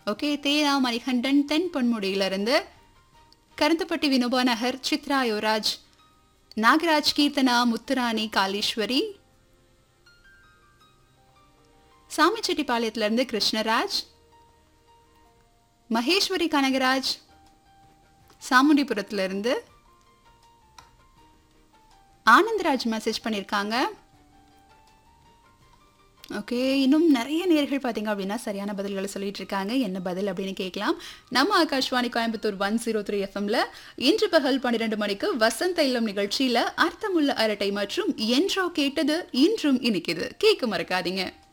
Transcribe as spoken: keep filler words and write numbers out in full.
Okay, தேனா மணிகண்டன் தென் பொன்முடியிலிருந்து, கருந்தப்பட்டி வினோபா நகர் Chitra Yuvraj, Nagaraj, Keerthana, Muthurani, Kaleeswari, சாமிச்செட்டிப்பாளையத்திலிருந்து Krishnaraj, Maheswari Kanagaraj, சாமுண்டிபுரத்திலிருந்து Anandaraj message பண்ணியிருக்காங்க. Okay, இன்னும் நிறைய நேர்கள் பார்த்தீங்க அப்படின்னா சரியான பதில்களை சொல்லிட்டு இருக்காங்க. என்ன பதில் அப்படின்னு கேட்கலாம். நம்ம Akashvani Coimbatore one zero three எஃப்எம்ல இன்று பகல் பன்னிரெண்டு மணிக்கு வசந்த இல்லம் நிகழ்ச்சியில அர்த்தமுள்ள அரட்டை மற்றும் என்றோ கேட்டது இன்றும் இனிக்குது கேட்க மறக்காதீங்க.